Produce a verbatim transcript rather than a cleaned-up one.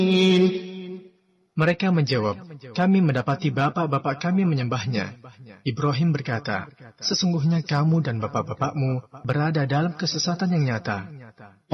Mereka menjawab, kami mendapati bapak-bapak kami menyembahnya. Ibrahim berkata, sesungguhnya kamu dan bapak-bapakmu berada dalam kesesatan yang nyata.